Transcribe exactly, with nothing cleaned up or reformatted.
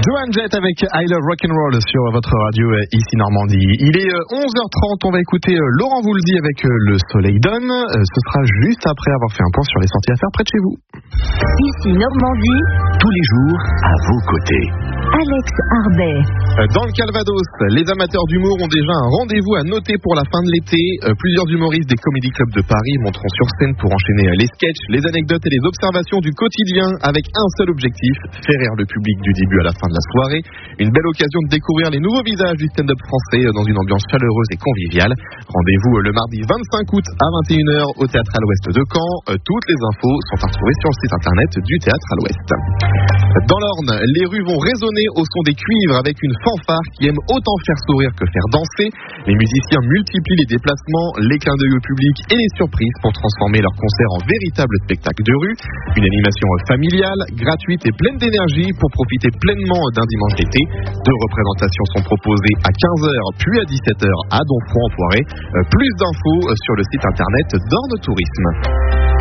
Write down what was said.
Joan Jett avec I Love Rock'n'Roll sur votre radio ici Normandie. Il est onze heures trente, on va écouter Laurent Voulzy avec Le Soleil donne. Ce sera juste après avoir fait un point sur les sorties à faire près de chez vous. Ici Normandie, tous les jours à vos côtés. Alex Arbet. Dans le Calvados, les amateurs d'humour ont déjà un rendez-vous à noter pour la fin de l'été. Plusieurs humoristes des Comedy Clubs de Paris monteront sur scène pour enchaîner les sketchs, les anecdotes et les observations du quotidien avec un seul objectif, faire rire le public du début à la fin de la soirée. Une belle occasion de découvrir les nouveaux visages du stand-up français dans une ambiance chaleureuse et conviviale. Rendez-vous le mardi vingt-cinq août à vingt et une heures au Théâtre à l'Ouest de Caen. Toutes les infos sont à retrouver sur le site internet du Théâtre à l'Ouest. Dans l'Orne, les rues vont résonner au son des cuivres avec une fanfare qui aime autant faire sourire que faire danser. Les musiciens multiplient les déplacements, les clins d'œil au public et les surprises pour transformer leur concert en véritable spectacle de rue. Une animation familiale, gratuite et pleine d'énergie pour profiter pleinement d'un dimanche d'été. Deux représentations sont proposées à quinze heures puis à dix-sept heures à Donfront-en-Poiré. Plus d'infos sur le site internet d'Orne Tourisme.